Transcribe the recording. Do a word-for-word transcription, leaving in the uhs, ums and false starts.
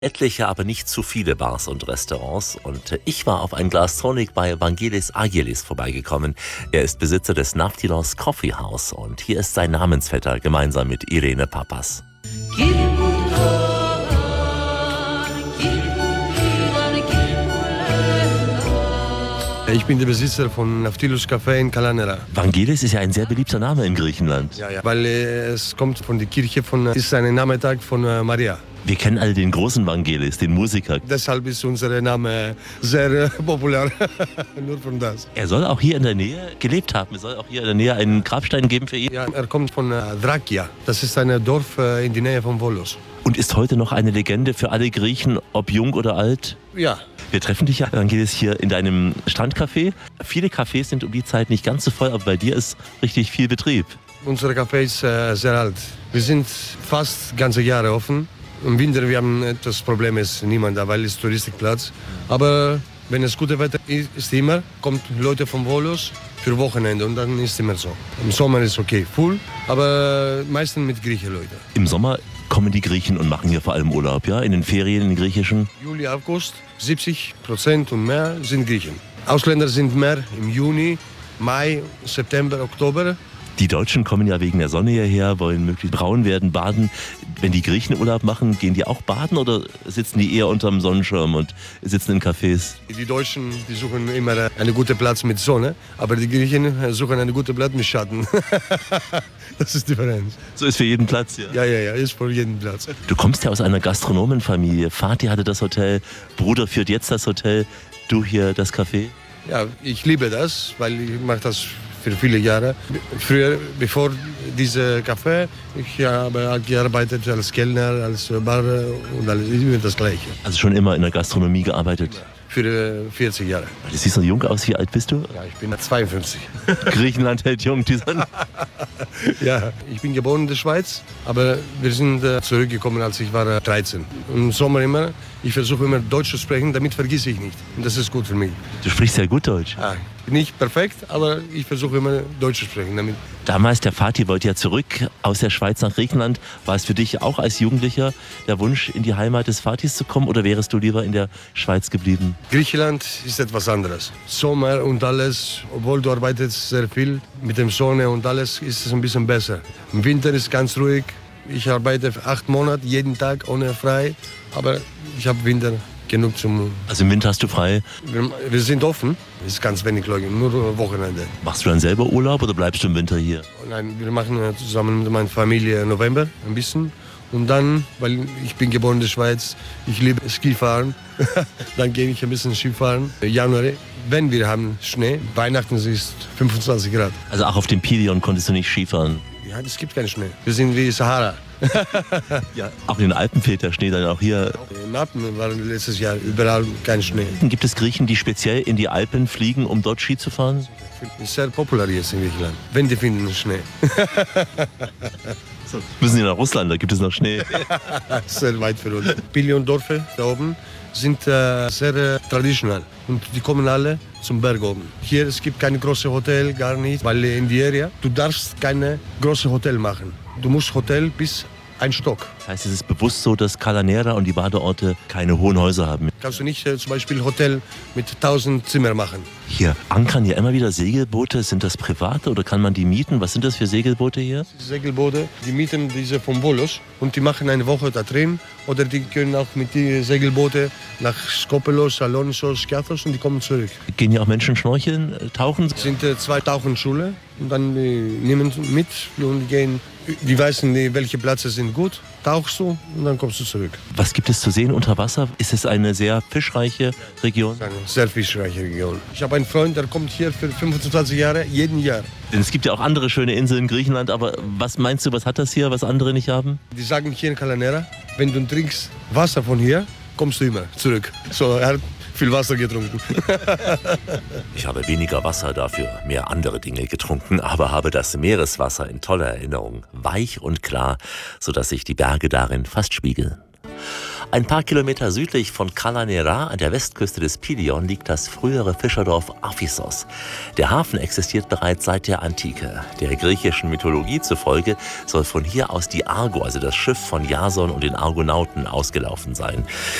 Etliche, aber nicht zu viele Bars und Restaurants. Und ich war auf ein Glas Tonic bei Vangelis Agilis vorbeigekommen. Er ist Besitzer des Naftilos Coffee House und hier ist sein Namensvetter gemeinsam mit Irene Papas. Ich bin der Besitzer von Naftilos Café in Kalanera. Vangelis ist ja ein sehr beliebter Name in Griechenland. Ja, ja. Weil äh, es kommt von der Kirche, von, äh, ist ein Nametag von äh, Maria. Wir kennen alle den großen Vangelis, den Musiker. Deshalb ist unser Name sehr äh, populär. Nur von das. Er soll auch hier in der Nähe gelebt haben. Es soll auch hier in der Nähe einen Grabstein geben für ihn. Ja, er kommt von äh, Thrakia. Das ist ein Dorf äh, in der Nähe von Volos. Und ist heute noch eine Legende für alle Griechen, ob jung oder alt? Ja. Wir treffen dich ja, Vangelis, hier in deinem Strandcafé. Viele Cafés sind um die Zeit nicht ganz so voll, aber bei dir ist richtig viel Betrieb. Unser Café ist äh, sehr alt. Wir sind fast ganze Jahre offen. Im Winter wir haben das Problem, ist niemand da, weil es Touristikplatz. Aber wenn es gutes Wetter ist, ist immer, kommt Leute von Volos für Wochenende und dann ist immer so. Im Sommer ist okay, full, aber meistens mit Griechen Leute. Im Sommer kommen die Griechen und machen hier vor allem Urlaub, ja? In den Ferien, in den griechischen? Juli, August, siebzig Prozent und mehr sind Griechen. Ausländer sind mehr im Juni, Mai, September, Oktober. Die Deutschen kommen ja wegen der Sonne hierher, wollen möglichst braun werden, baden. Wenn die Griechen Urlaub machen, gehen die auch baden oder sitzen die eher unterm Sonnenschirm und sitzen in Cafés? Die Deutschen, die suchen immer einen guten Platz mit Sonne, aber die Griechen suchen einen guten Platz mit Schatten. Das ist die Differenz. So ist für jeden Platz, ja? Ja, ja, ja, ist für jeden Platz. Du kommst ja aus einer Gastronomenfamilie. Vati hatte das Hotel, Bruder führt jetzt das Hotel, du hier das Café? Ja, ich liebe das, weil ich mache das für viele Jahre. Früher, bevor diese Café, ich habe gearbeitet als Kellner, als Bar und alles, immer das Gleiche. Also schon immer in der Gastronomie gearbeitet? Für vierzig Jahre. Du siehst so jung aus, wie alt bist du? Ja, ich bin zweiundfünfzig. Griechenland hält jung, die Sonne. Ja, ich bin geboren in der Schweiz, aber wir sind zurückgekommen, als ich war dreizehn. Im Sommer immer, ich versuche immer Deutsch zu sprechen, damit vergesse ich nicht. Und das ist gut für mich. Du sprichst ja gut Deutsch. Ja, nicht perfekt, aber ich versuche immer Deutsch zu sprechen. Damit Damals, der Vati wollte ja zurück aus der Schweiz nach Griechenland. War es für dich auch als Jugendlicher der Wunsch, in die Heimat des Vatis zu kommen oder wärest du lieber in der Schweiz geblieben? Griechenland ist etwas anderes. Sommer und alles, obwohl du arbeitest sehr viel mit der Sonne und alles, ist es ein bisschen besser. Im Winter ist es ganz ruhig. Ich arbeite acht Monate, jeden Tag ohne frei, aber ich habe Winter genug zum... Also im Winter hast du frei? Wir, wir sind offen, es ist ganz wenig Leute, nur Wochenende. Machst du dann selber Urlaub oder bleibst du im Winter hier? Nein, wir machen zusammen mit meiner Familie November ein bisschen. Und dann, weil ich bin geboren in der Schweiz, ich liebe Skifahren, dann gehe ich ein bisschen Skifahren. Januar, wenn wir haben Schnee, Weihnachten ist fünfundzwanzig Grad. Also auch auf dem Pilion konntest du nicht Skifahren? Ja, es gibt keinen Schnee. Wir sind wie Sahara. Ja, auch in den Alpen fehlt der Schnee dann auch hier. In den Alpen war letztes Jahr überall kein Schnee. Gibt es Griechen, die speziell in die Alpen fliegen, um dort Ski zu fahren? Ist sehr populär jetzt in Griechenland. Wenn die finden Schnee. So, müssen sie nach Russland, da gibt es noch Schnee. Sehr weit für uns. Pilion-Dörfer da oben sind äh, sehr äh, traditionell und die kommen alle zum Berg oben. Hier es gibt keine große Hotel, gar nicht, weil in die Area du darfst keine große Hotel machen. Du musst Hotel bis ein Stock. Das heißt, es ist bewusst so, dass Kalanera und die Badeorte keine hohen Häuser haben. Kannst du nicht äh, zum Beispiel Hotel mit tausend Zimmer machen. Hier ankern ja immer wieder Segelboote. Sind das private oder kann man die mieten? Was sind das für Segelboote hier? Segelboote, die mieten diese von Volos und die machen eine Woche da drin. Oder die können auch mit den Segelbooten nach Skopelos, Salonisos, Skiathos und die kommen zurück. Gehen ja auch Menschen schnorcheln, tauchen? Es sind äh, zwei Tauchenschulen und dann äh, nehmen sie mit und gehen. Die wissen, welche Plätze sind gut, tauchst du und dann kommst du zurück. Was gibt es zu sehen unter Wasser? Ist es eine sehr fischreiche Region? Eine sehr fischreiche Region. Ich habe einen Freund, der kommt hier für fünfundzwanzig Jahre, jeden Jahr. Denn es gibt ja auch andere schöne Inseln in Griechenland, aber was meinst du, was hat das hier, was andere nicht haben? Die sagen hier in Kalanera, wenn du trinkst Wasser von hier, kommst du immer zurück. So, er hat viel Wasser getrunken. Ich habe weniger Wasser, dafür mehr andere Dinge getrunken, aber habe das Meereswasser in toller Erinnerung, weich und klar, sodass sich die Berge darin fast spiegeln. Ein paar Kilometer südlich von Cala Neira an der Westküste des Pilion liegt das frühere Fischerdorf Aphissos. Der Hafen existiert bereits seit der Antike. Der griechischen Mythologie zufolge soll von hier aus die Argo, also das Schiff von Jason und den Argonauten, ausgelaufen sein.